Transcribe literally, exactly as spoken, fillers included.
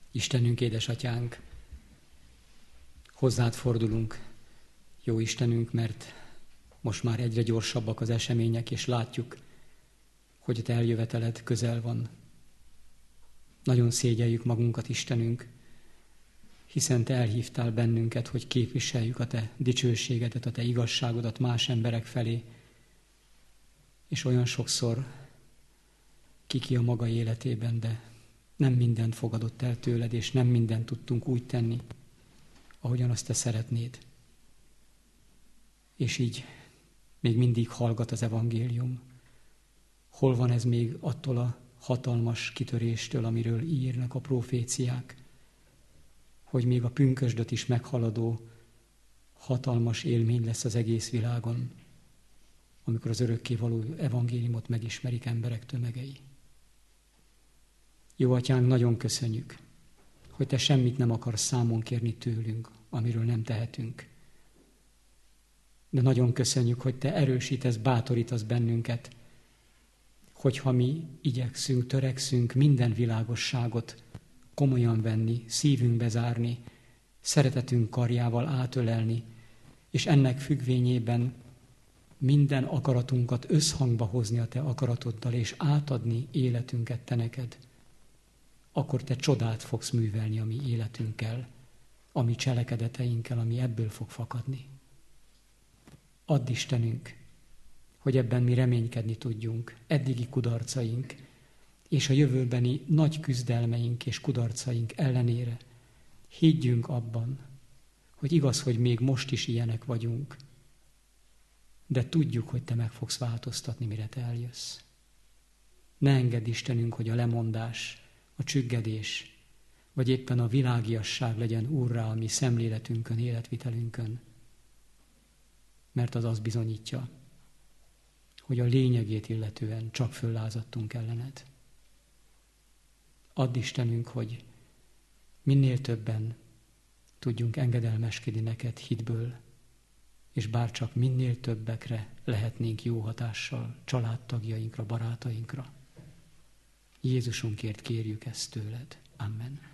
Istenünk, édesatyánk, hozzád fordulunk, jó Istenünk, mert most már egyre gyorsabbak az események, és látjuk, hogy a te eljöveteled közel van. Nagyon szégyeljük magunkat, Istenünk, hiszen te elhívtál bennünket, hogy képviseljük a te dicsőségedet, a te igazságodat más emberek felé, és olyan sokszor kiki a maga életében, de nem mindent fogadott el tőled, és nem mindent tudtunk úgy tenni, ahogyan azt te szeretnéd. És így még mindig hallgat az evangélium. Hol van ez még attól a hatalmas kitöréstől, amiről írnak a proféciák, hogy még a pünkösdöt is meghaladó hatalmas élmény lesz az egész világon, amikor az örökkévaló evangéliumot megismerik emberek tömegei. Jó atyánk, nagyon köszönjük, hogy te semmit nem akarsz számon kérni tőlünk, amiről nem tehetünk. De nagyon köszönjük, hogy te erősítesz, bátorítasz bennünket, hogyha mi igyekszünk, törekszünk minden világosságot komolyan venni, szívünkbe zárni, szeretetünk karjával átölelni, és ennek függvényében minden akaratunkat összhangba hozni a te akaratoddal, és átadni életünket te neked, akkor te csodát fogsz művelni a mi életünkkel, a mi cselekedeteinkkel, ami ebből fog fakadni. Add, Istenünk, hogy ebben mi reménykedni tudjunk, eddigi kudarcaink, és a jövőbeni nagy küzdelmeink és kudarcaink ellenére higgyünk abban, hogy igaz, hogy még most is ilyenek vagyunk, de tudjuk, hogy te meg fogsz változtatni, mire te eljössz. Ne engedd, Istenünk, hogy a lemondás, a csüggedés, vagy éppen a világiasság legyen úrrá a mi szemléletünkön, életvitelünkön, mert az azt bizonyítja, hogy a lényegét illetően csak föllázadtunk ellened. Add, Istenünk, hogy minél többen tudjunk engedelmeskedni neked hitből, és bárcsak minél többekre lehetnénk jó hatással, családtagjainkra, barátainkra. Jézusunkért kérjük ezt tőled. Amen.